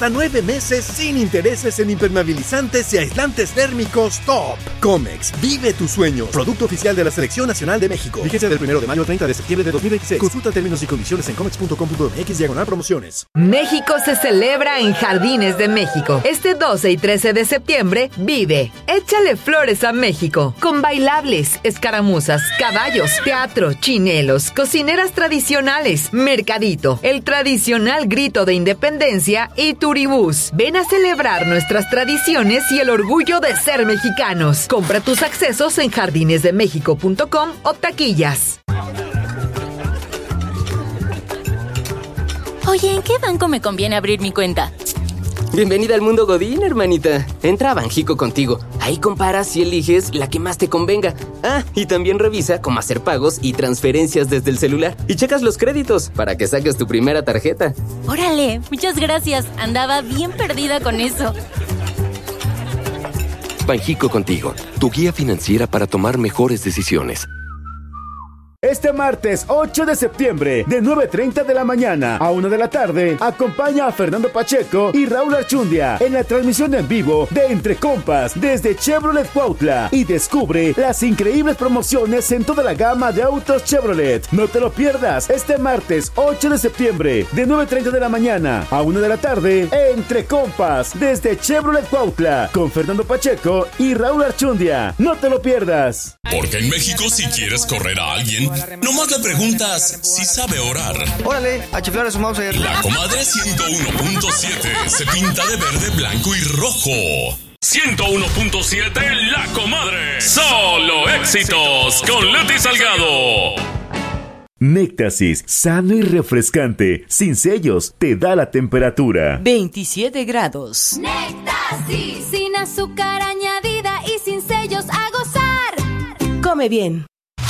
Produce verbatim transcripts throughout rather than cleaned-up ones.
hasta nueve meses sin intereses en impermeabilizantes y aislantes térmicos top. Comex, vive tus sueños. Producto oficial de la Selección Nacional de México. Vigencia del primero de mayo al treinta de septiembre de dos mil veintiséis. Consulta términos y condiciones en comex punto com punto m x diagonal promociones. México se celebra en Jardines de México. Este doce y trece de septiembre, vive. Échale flores a México. Con bailables, escaramuzas, caballos, teatro, chinelos, cocineras tradicionales, mercadito, el tradicional grito de independencia y turibús. Ven a celebrar nuestras tradiciones y el orgullo de ser mexicanos. Compra tus accesos en jardines de méxico punto com o taquillas. Oye, ¿en qué banco me conviene abrir mi cuenta? Bienvenida al mundo Godín, hermanita. Entra a Banjico Contigo. Ahí comparas y eliges la que más te convenga. Ah, y también revisa cómo hacer pagos y transferencias desde el celular. Y checas los créditos para que saques tu primera tarjeta. Órale, muchas gracias. Andaba bien perdida con eso. Banjico Contigo, tu guía financiera para tomar mejores decisiones. Este martes ocho de septiembre, de nueve treinta de la mañana a una de la tarde, acompaña a Fernando Pacheco y Raúl Archundia en la transmisión en vivo de Entre Compas desde Chevrolet Cuautla y descubre las increíbles promociones en toda la gama de autos Chevrolet. No te lo pierdas este martes ocho de septiembre, de nueve treinta de la mañana a una de la tarde, Entre Compas desde Chevrolet Cuautla con Fernando Pacheco y Raúl Archundia. No te lo pierdas. Porque en México, si quieres correr a alguien, nomás le preguntas si sabe orar. Órale, a chiflar a su Mauser. La Comadre ciento uno punto siete se pinta de verde, blanco y rojo. ciento uno punto siete La Comadre. Solo éxitos con Leti Salgado. Néctasis, sano y refrescante, sin sellos, te da la temperatura. veintisiete grados. Néctasis, sin azúcar añadida y sin sellos, a gozar. Come bien.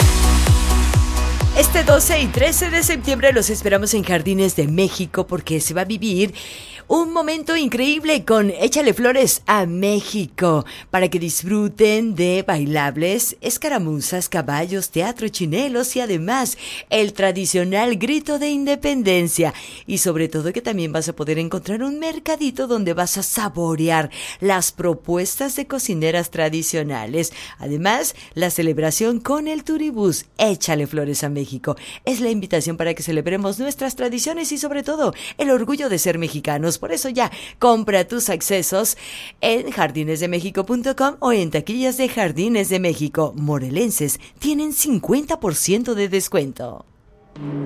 Este doce y trece de septiembre los esperamos en Jardines de México porque se va a vivir un momento increíble con Échale Flores a México para que disfruten de bailables, escaramuzas, caballos, teatro, chinelos y además el tradicional grito de independencia. Y sobre todo que también vas a poder encontrar un mercadito donde vas a saborear las propuestas de cocineras tradicionales. Además, la celebración con el turibús Échale Flores a México. Es la invitación para que celebremos nuestras tradiciones y sobre todo el orgullo de ser mexicanos. Por eso ya, compra tus accesos en jardines de méxico punto com o en taquillas de Jardines de México. Morelenses tienen cincuenta por ciento de descuento.